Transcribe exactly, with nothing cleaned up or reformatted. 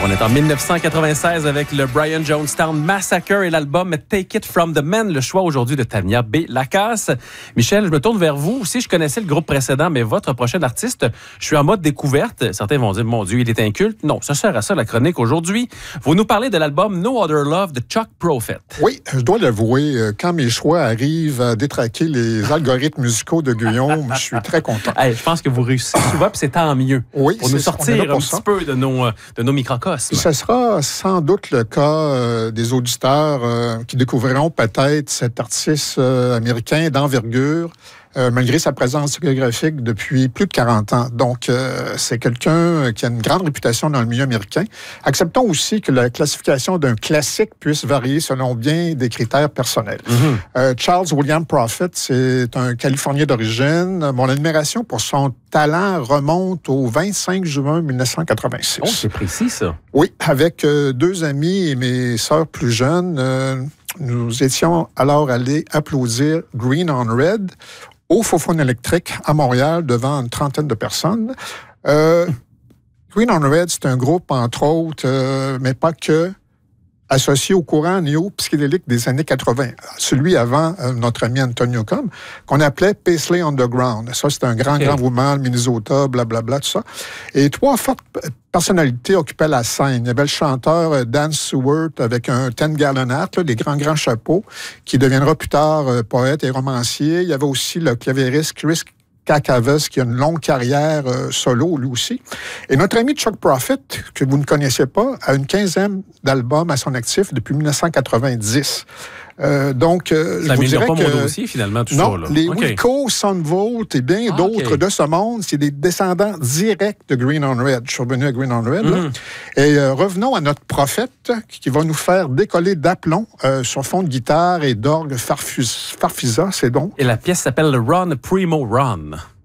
On est en dix-neuf cent quatre-vingt-seize avec le Brian Jonestown Massacre et l'album Take It From The Men, le choix aujourd'hui de Tania B. Lacasse. Michel, je me tourne vers vous. Si je connaissais le groupe précédent, mais votre prochain artiste, je suis en mode découverte. Certains vont dire, mon Dieu, il est inculte. Non, ça sert à ça la chronique aujourd'hui. Vous nous parlez de l'album No Other Love de Chuck Prophet. Oui, je dois l'avouer, quand mes choix arrivent à détraquer les algorithmes musicaux de Guillaume, je suis très content. Hey, je pense que vous réussissez souvent, puis c'est tant mieux. Oui, pour nous sortir pour un ça. petit peu de nos, de nos microcosmes. Ce sera sans doute le cas euh, des auditeurs euh, qui découvriront peut-être cet artiste euh, américain d'envergure, euh, malgré sa présence géographique depuis plus de quarante ans. Donc, euh, c'est quelqu'un qui a une grande réputation dans le milieu américain. Acceptons aussi que la classification d'un classique puisse varier selon bien des critères personnels. Mm-hmm. euh, Charles William Prophet, c'est un Californien d'origine. Mon admiration pour son talent remonte au vingt-cinq juin mille neuf cent quatre-vingt-six. Oh, c'est précis, ça. Oui, avec euh, deux amis et mes sœurs plus jeunes, euh, nous étions alors allés applaudir Green on Red au Faux-Phone électrique à Montréal devant une trentaine de personnes. Euh, Green on Red, c'est un groupe, entre autres, euh, mais pas que, associé au courant néo-psychédélique des années quatre-vingt, celui avant euh, notre ami Antonio Com, qu'on appelait Paisley Underground. Ça, c'est un grand, okay. grand mouvement, le Minnesota, blablabla, tout ça. Et trois fortes personnalités occupaient la scène. Il y avait le chanteur euh, Dan Stewart avec un ten-gallon hat, là, des grands, grands chapeaux, qui deviendra plus tard euh, poète et romancier. Il y avait aussi le claviériste Chris Kakavas, qui a une longue carrière euh, solo, lui aussi. Et notre ami Chuck Prophet, que vous ne connaissiez pas, a une quinzaine d'albums à son actif depuis mille neuf cent quatre-vingt-dix. Euh, donc, euh, ça je vous dirais pas que... mon dossier, finalement, tout non, ça. Là. Les okay. Wilco, Sunvolt et bien ah, d'autres okay. de ce monde, c'est des descendants directs de Green on Red. Je suis revenu à Green on Red. Mm-hmm. Et euh, revenons à notre prophète qui va nous faire décoller d'aplomb euh, sur fond de guitare et d'orgue farfisa, c'est donc. Et la pièce s'appelle Run Primo Run.